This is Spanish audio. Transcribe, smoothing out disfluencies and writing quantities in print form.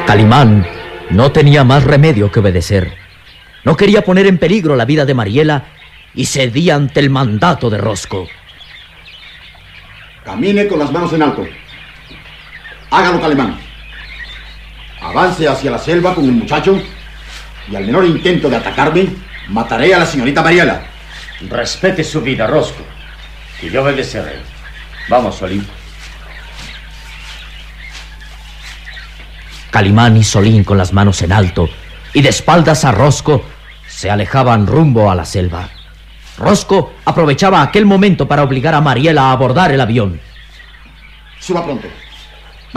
Calimán no tenía más remedio que obedecer. No quería poner en peligro la vida de Mariela y cedía ante el mandato de Rosco. Camine con las manos en alto. Hágalo, Calimán. Avance hacia la selva con el muchacho y al menor intento de atacarme, mataré a la señorita Mariela. Respete su vida, Rosco, y yo obedeceré. Vamos, Solín. Calimán y Solín, con las manos en alto y de espaldas a Rosco, se alejaban rumbo a la selva. Rosco aprovechaba aquel momento para obligar a Mariela a abordar el avión. Suba pronto.